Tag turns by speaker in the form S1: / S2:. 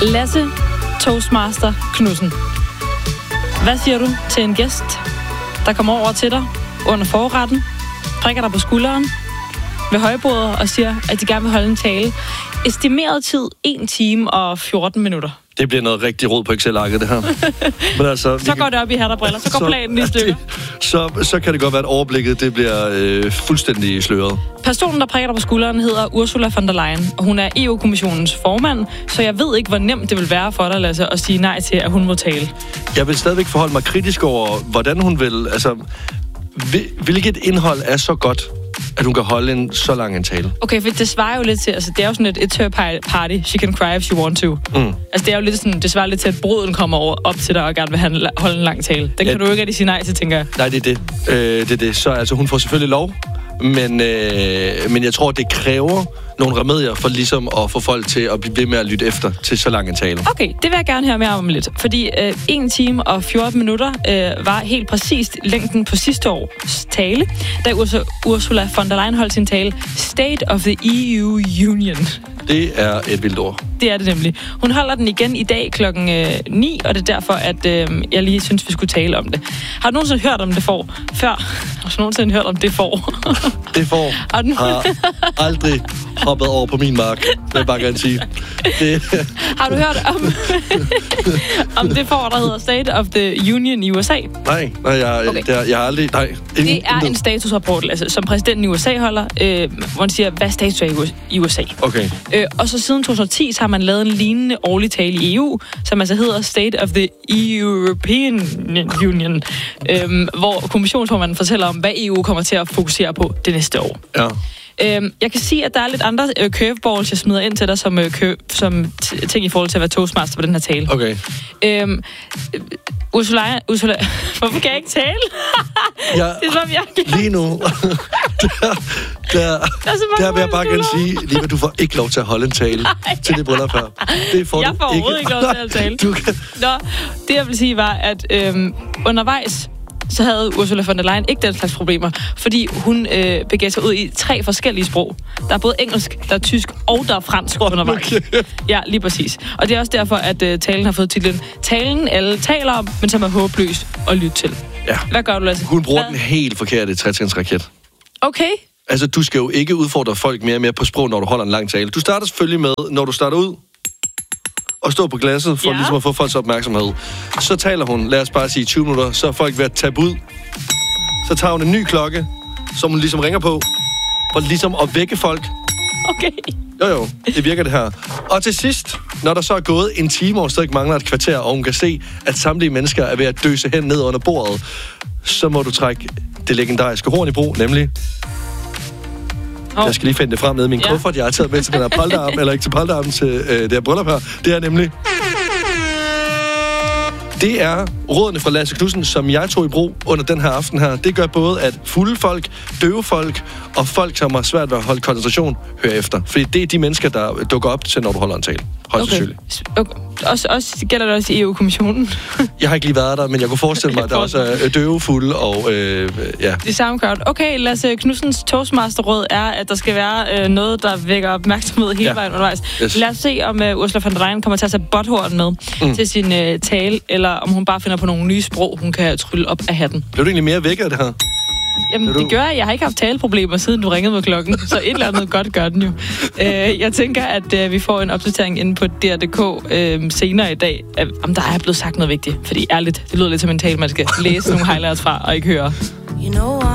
S1: Lasse Toastmaster Knudsen. Hvad siger du til en gæst, der kommer over til dig under forretten, prikker dig på skulderen ved højbordet og siger, at de gerne vil holde en tale? Estimeret tid 1 time og 14 minutter.
S2: Det bliver noget rigtig rod på Excel-arket, det her. Men altså,
S1: så går det op i hat og briller, så går planen i stykker.
S2: Så kan det godt være, at overblikket det bliver fuldstændig sløret.
S1: Personen, der prikker dig på skulderen, hedder Ursula von der Leyen, og hun er EU-kommissionens formand, så jeg ved ikke, hvor nemt det vil være for dig, Lasse, at sige nej til, at hun må tale.
S2: Jeg vil stadigvæk forholde mig kritisk over, hvordan hun vil... Altså, hvilket indhold er så godt, at hun kan holde en så lang en tale? Okay,
S1: for det svarer jo lidt til... Altså, det er jo sådan et her party. She can cry if she want to. Altså, det er jo lidt sådan... Det svarer lidt til, at bruden kommer op til dig og gerne vil holde en lang tale. Den kan du ikke rigtig sige nej til, tænker jeg.
S2: Nej, det er det. Så altså, hun får selvfølgelig lov, men jeg tror, det kræver nogle remedier for ligesom at få folk til at blive ved med at lytte efter til så lang en tale.
S1: Okay, det vil jeg gerne høre mere om lidt. Fordi 1 time og 14 minutter var helt præcist længden på sidste års tale, da Ursula von der Leyen holdt sin tale State of the EU Union.
S2: Det er et vildt ord.
S1: Det er det nemlig. Hun holder den igen i dag klokken 9, og det er derfor, at jeg lige synes, vi skulle tale om det. Har du nogensinde hørt om det før? Har du nogensinde hørt om det får?
S2: Det får har aldrig hoppet over på min mark, vil jeg bare gerne sige.
S1: Har du hørt om det får, der hedder State of the Union i USA?
S2: Nej, jeg har aldrig... Nej,
S1: det er en statusrapport, altså, som præsidenten i USA holder, hvor han siger, hvad status er i USA.
S2: Okay.
S1: Og så siden 2010 så har man lavet en lignende årlig tale i EU, som altså hedder State of the European Union, hvor kommissionsformanden fortæller om, hvad EU kommer til at fokusere på det næste år.
S2: Ja.
S1: Jeg kan sige, at der er lidt andre curveballs, jeg smider ind til dig, som ting i forhold til at være toastmaster på den her tale.
S2: Okay.
S1: Ursula, hvorfor kan jeg ikke tale?
S2: Ja,
S1: det er som jeg
S2: lige nu. der vil jeg bare gerne sige, Liva, du får ikke lov til at holde en tale til det bryllup her. Det får
S1: jeg får overhovedet ikke lov til at tale. Nå, det jeg vil sige var, at undervejs så havde Ursula von der Leyen ikke den slags problemer, fordi hun begav sig ud i 3 forskellige sprog. Der er både engelsk, der er tysk og der er fransk undervejs. Okay. Ja, lige præcis. Og det er også derfor, at talen har fået titlen Talen alle taler om, men som er håbløs at lytte til.
S2: Ja.
S1: Hvad gør du, Lasse?
S2: Hun bruger den helt forkerte trætrinsraket.
S1: Okay.
S2: Altså, du skal jo ikke udfordre folk mere og mere på sprog, når du holder en lang tale. Du starter selvfølgelig med, når du starter ud, og stå på glasset for ligesom at få folks opmærksomhed. Så taler hun, lad os bare sige 20 minutter, så er folk ved at tabe ud. Så tager hun en ny klokke, som hun ligesom ringer på, for ligesom at vække folk.
S1: Okay.
S2: Jo, det virker det her. Og til sidst, når der så er gået 1 time, og stadig mangler et kvarter, og hun kan se, at samtlige mennesker er ved at døse hen ned under bordet, så må du trække det legendariske horn i brug, nemlig... Jeg skal lige finde det frem nede i min kuffert. Jeg har taget med til den her polterarm, eller ikke til polterarmen, til det her bryllup her. Det er nemlig... Det er rådene fra Lasse Knudsen, som jeg tog i brug under den her aften her. Det gør både, at fulde folk, døve folk og folk, som har svært ved at holde koncentration, hører efter. Fordi det er de mennesker, der dukker op til, når du holder en tale. Okay.
S1: Også gælder det også i EU-kommissionen?
S2: Jeg har ikke lige været der, men jeg kunne forestille mig, at der også er døve, fulde og ja.
S1: Det samme kørt. Okay, Lasse Knudsens toastmasterråd er, at der skal være noget, der vækker opmærksomhed hele vejen undervejs. Yes. Lad os se, om Ursula von der Leyen kommer til at tage butthorn med til sin tale, eller om hun bare finder på nogle nye sprog, hun kan trylle op af hatten.
S2: Blev du egentlig mere vækket af det her?
S1: Jamen, det gør jeg. Jeg har ikke haft taleproblemer, siden du ringede med klokken, så et eller andet godt gør den jo. Jeg tænker, at vi får en opdatering inde på DR.dk senere i dag, om der er blevet sagt noget vigtigt. Fordi ærligt, det lyder lidt som en tale, man skal læse nogle highlights fra og ikke høre.